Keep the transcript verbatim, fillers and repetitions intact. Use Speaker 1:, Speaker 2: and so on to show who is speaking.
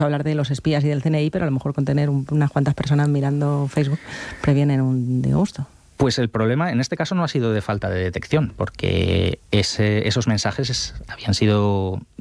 Speaker 1: hablar de los espías y del C N I, pero a lo mejor con tener un, unas cuantas personas mirando Facebook previenen un disgusto.
Speaker 2: Pues el problema en este caso no ha sido de falta de detección, porque ese, esos mensajes habían sido